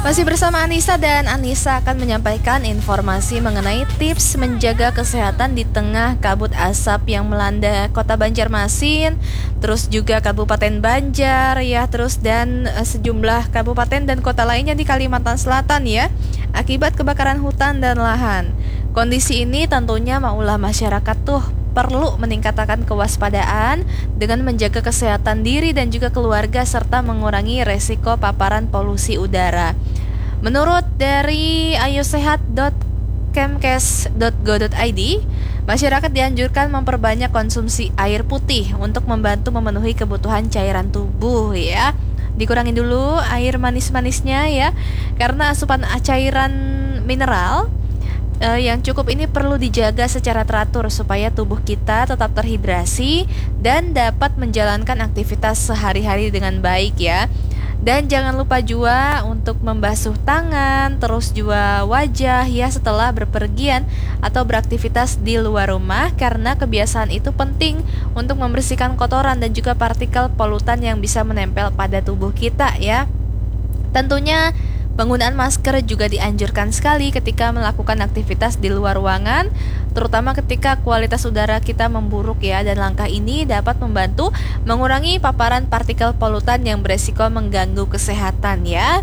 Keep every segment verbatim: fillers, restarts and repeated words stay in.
Masih bersama Anissa dan Anissa akan menyampaikan informasi mengenai tips menjaga kesehatan di tengah kabut asap yang melanda kota Banjarmasin, terus juga Kabupaten Banjar ya, terus dan uh, sejumlah kabupaten dan kota lainnya di Kalimantan Selatan ya, akibat kebakaran hutan dan lahan. Kondisi ini tentunya maulah masyarakat tuh perlu meningkatkan kewaspadaan dengan menjaga kesehatan diri dan juga keluarga serta mengurangi resiko paparan polusi udara. Menurut dari ayosehat dot kemkes dot go dot i d, masyarakat dianjurkan memperbanyak konsumsi air putih untuk membantu memenuhi kebutuhan cairan tubuh ya. Dikurangin dulu air manis-manisnya ya, karena asupan cairan mineral Uh, yang cukup ini perlu dijaga secara teratur supaya tubuh kita tetap terhidrasi dan dapat menjalankan aktivitas sehari-hari dengan baik ya. Dan jangan lupa juga untuk membasuh tangan, terus juga wajah ya setelah berpergian atau beraktivitas di luar rumah, karena kebiasaan itu penting untuk membersihkan kotoran dan juga partikel polutan yang bisa menempel pada tubuh kita ya. Tentunya penggunaan masker juga dianjurkan sekali ketika melakukan aktivitas di luar ruangan, terutama ketika kualitas udara kita memburuk ya, dan langkah ini dapat membantu mengurangi paparan partikel polutan yang beresiko mengganggu kesehatan ya.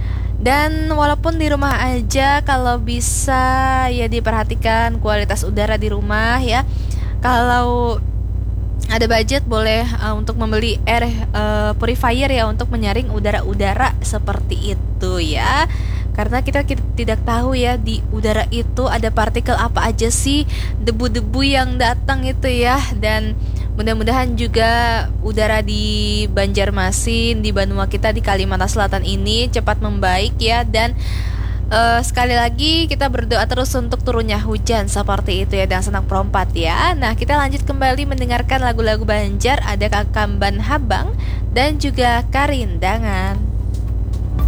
Dan walaupun di rumah aja, kalau bisa ya diperhatikan kualitas udara di rumah ya. Kalau ada budget boleh uh, untuk membeli air uh, purifier ya, untuk menyaring udara-udara seperti itu ya. Karena kita, kita tidak tahu ya di udara itu ada partikel apa aja sih, debu-debu yang datang itu ya. Dan mudah-mudahan juga udara di Banjarmasin, di Banua kita, di Kalimantan Selatan ini cepat membaik ya. Dan Uh, sekali lagi kita berdoa terus untuk turunnya hujan seperti itu ya, dan senang perompat ya. Nah, kita lanjut kembali mendengarkan lagu-lagu Banjar. Ada Kakamban Habang dan juga Karindangan.